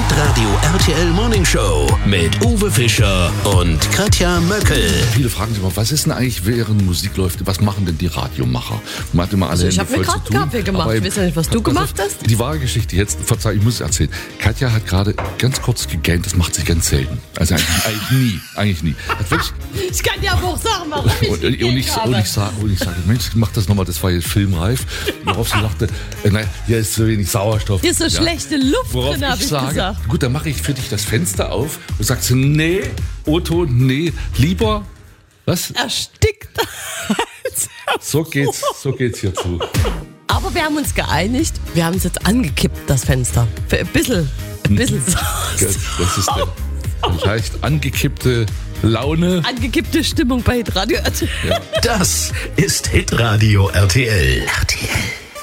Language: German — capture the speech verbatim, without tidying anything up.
Hitradio R T L Morning Show mit Uwe Fischer und Katja Möckel. Viele fragen sich immer, was ist denn eigentlich, während Musik läuft, was machen denn die Radiomacher? Man hat immer alle Also ich Hände habe mir voll gerade zu einen tun. Kaffee gemacht. Aber Ich weiß ja nicht, was du pass gemacht auf, hast. Die wahre Geschichte jetzt, verzeih, ich muss es erzählen. Katja hat gerade ganz kurz gegähnt, das macht sie ganz selten. Also eigentlich, eigentlich nie, eigentlich nie. Hat wirklich, Ich kann dir aber auch sagen, warum ich und, und, ich, und, ich sage, und ich sage, Mensch, mach das nochmal, das war jetzt filmreif. Worauf sie sagte, äh, nein, hier ist zu wenig Sauerstoff. Hier ist so Ja. schlechte Luft Worauf drin, habe ich ich sage, gesagt. gut, dann mache ich für dich das Fenster auf und sagst du, nee, Otto, nee, lieber, was? Erstickt. So geht's, so geht's hier zu. Aber wir haben uns geeinigt, wir haben es jetzt angekippt, das Fenster. Für ein bisschen, ein bisschen Das, das ist eine leicht angekippte Laune. angekippte Stimmung bei Hitradio. Das ist Hitradio R T L. R T L.